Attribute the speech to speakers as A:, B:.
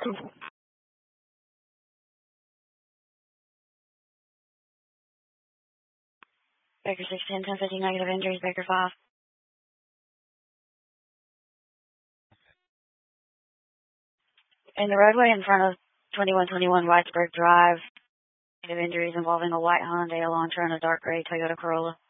A: Baker 610, 1050, negative injuries, Baker 5. In the roadway in front of 2121 Whitesburg Drive, negative injuries involving a white Hyundai Elantra and a dark gray Toyota Corolla.